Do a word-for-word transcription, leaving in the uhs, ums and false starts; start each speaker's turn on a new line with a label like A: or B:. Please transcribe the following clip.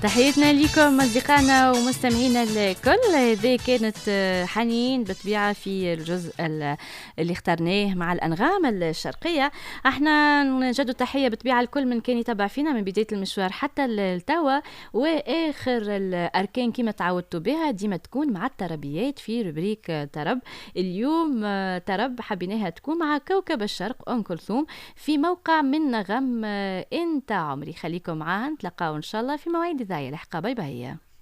A: تحياتنا لكم أصدقائنا ومستمعينا الكل. هذه كانت حنين بالطبيعة في الجزء اللي اخترناه مع الأنغام الشرقية. احنا نجدوا تحية بالطبيعة الكل من كان يتابع فينا من بداية المشوار حتى التوا، وآخر الأركان كما تعودتوا بها ديما تكون مع التربيات في روبريك طرب. اليوم طرب حبيناها تكون مع كوكب الشرق أم كلثوم في موقع من نغم انت عمري. خليكم معاها، نتلقاو إن شاء الله في مواعيد ذايا الحقا. باي باي.